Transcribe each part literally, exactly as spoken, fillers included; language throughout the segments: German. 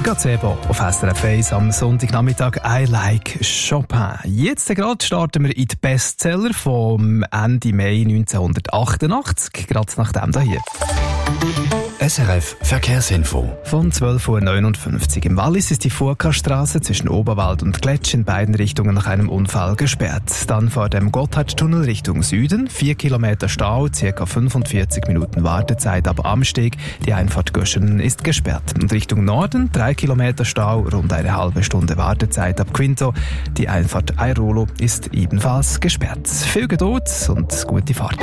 Gazebo auf S R F eins am Sonntagnachmittag «I like Chopin». Jetzt gerade starten wir in die Bestseller vom Ende Mai neunzehnhundertachtundachtzig, gerade nach dem hier. S R F Verkehrsinfo. Von zwölf Uhr neunundfünfzig. Im Wallis ist die Furka-Straße zwischen Oberwald und Gletsch in beiden Richtungen nach einem Unfall gesperrt. Dann vor dem Gotthardtunnel Richtung Süden. Vier Kilometer Stau, ca. fünfundvierzig Minuten Wartezeit ab Amsteg. Die Einfahrt Göschenen ist gesperrt. Und Richtung Norden drei Kilometer Stau, rund eine halbe Stunde Wartezeit ab Quinto. Die Einfahrt Airolo ist ebenfalls gesperrt. Viel Geduld und gute Fahrt.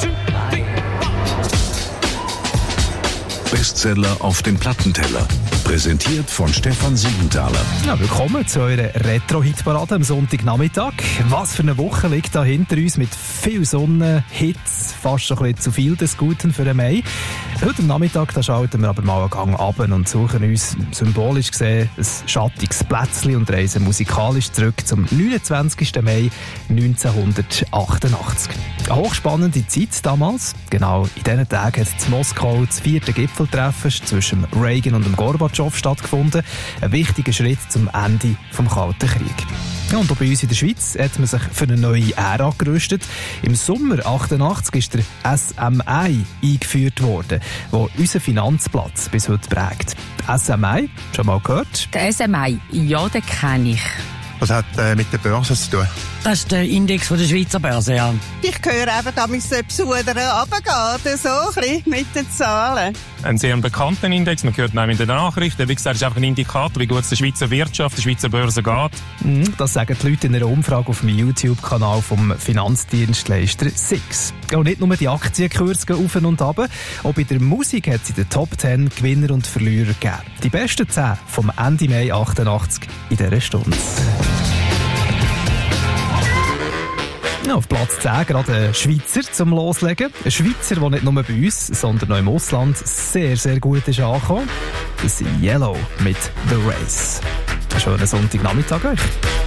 Bestseller auf dem Plattenteller. Präsentiert von Stefan Siegenthaler. Ja, willkommen zu eurer Retro-Hitparade am Sonntagnachmittag. Was für eine Woche liegt da hinter uns mit viel Sonne, Hitze, fast schon ein bisschen zu viel des Guten für den Mai. Heute am Nachmittag da schalten wir aber mal einen Gang runter und suchen uns symbolisch gesehen ein schattiges Plätzchen und reisen musikalisch zurück zum neunundzwanzigsten Mai neunzehnhundertachtundachtzig. Eine hochspannende Zeit damals. Genau in diesen Tagen hat in Moskau das vierte Gipfeltreffen zwischen Reagan und dem Gorbatschow stattgefunden. Ein wichtiger Schritt zum Ende des Kalten Krieges. Ja, und auch bei uns in der Schweiz hat man sich für eine neue Ära gerüstet. Im Sommer achtundachtzig ist der S M I eingeführt worden, der unseren Finanzplatz bis heute prägt. S M I, schon mal gehört? Der S M I, ja, den kenne ich. Was hat äh, mit der Börse zu tun? Das ist der Index von der Schweizer Börse, ja. Ich höre eben, da müssen die Besucher runtergehen, so ein bisschen mit den Zahlen. Ein sehr bekannter Index, man hört nämlich in den Nachrichten. Wie gesagt, ist einfach ein Indikator, wie gut es der Schweizer Wirtschaft, der Schweizer Börse geht. Mm, das sagen die Leute in einer Umfrage auf dem YouTube-Kanal vom Finanzdienstleister Six. Und nicht nur die Aktienkurse gehen auf und ab, auch bei der Musik hat es in den Top zehn Gewinner und Verlierer gegeben. Die besten zehn vom Ende Mai achtundachtzig in dieser Stunde. Ja, auf Platz zehn gerade ein Schweizer zum Loslegen. Ein Schweizer, der nicht nur bei uns, sondern auch im Ausland sehr, sehr gut ist angekommen. Das ist Yellow mit «The Race». Schönen Sonntagnachmittag euch.